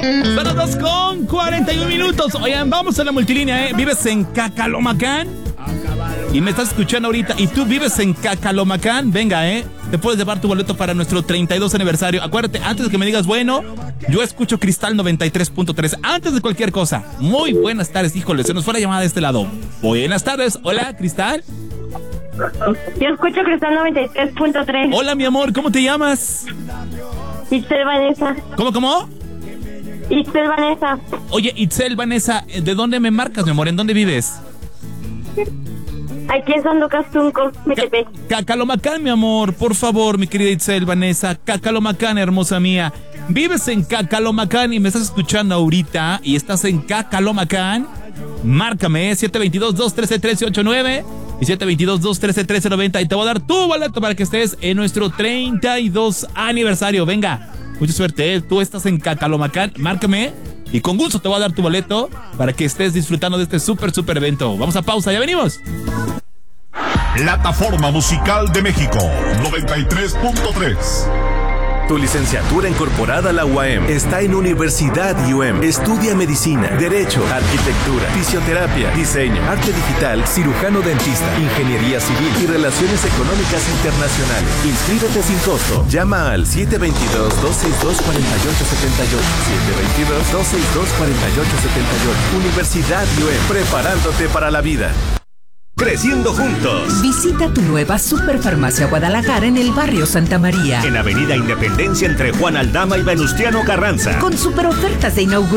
Son las 2:41. Oigan, vamos a la multilínea, ¿eh? ¿Vives en Cacalomacán? Y me estás escuchando ahorita. ¿Y tú vives en Cacalomacán? Venga, te puedes llevar tu boleto para nuestro 32 aniversario. Acuérdate, antes de que me digas, bueno, yo escucho Cristal 93.3. Antes de cualquier cosa, muy buenas tardes. Híjole, se nos fue la llamada de este lado. Buenas tardes. Hola, Cristal. Yo escucho Cristal 93.3. Hola, mi amor, ¿cómo te llamas? Itzel Vanessa. ¿Cómo? Itzel Vanessa. Oye, Itzel Vanessa, ¿de dónde me marcas, mi amor? ¿En dónde vives? Aquí en San Lucas Tunco, Metepec. Cacalomacán, mi amor, por favor, mi querida Itzel Vanessa. Cacalomacán, hermosa mía. ¿Vives en Cacalomacán y me estás escuchando ahorita y estás en Cacalomacán? Márcame, 722-213-1389 y 722-213-1390 y te voy a dar tu boleto para que estés en nuestro 32 aniversario. Venga, mucha suerte, Tú estás en Cacalomacán, márcame y con gusto te voy a dar tu boleto para que estés disfrutando de este súper evento. Vamos a pausa, ya venimos. Plataforma Musical de México 93.3. Tu licenciatura incorporada a la UAM está en Universidad UM. Estudia medicina, derecho, arquitectura, fisioterapia, diseño, arte digital, cirujano dentista, ingeniería civil y relaciones económicas internacionales. Inscríbete sin costo. Llama al 722-262-4878. 722-262-4878. Universidad UM, preparándote para la vida. Creciendo juntos. Visita tu nueva Superfarmacia Guadalajara en el barrio Santa María. En Avenida Independencia entre Juan Aldama y Venustiano Carranza. Con super ofertas de inauguración.